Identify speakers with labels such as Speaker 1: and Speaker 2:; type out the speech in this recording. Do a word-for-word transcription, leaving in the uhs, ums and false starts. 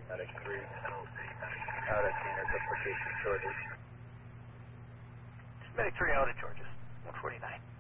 Speaker 1: Medic three. Out at Phoenix, application Georges.
Speaker 2: Medic three out at Georges. one forty-nine.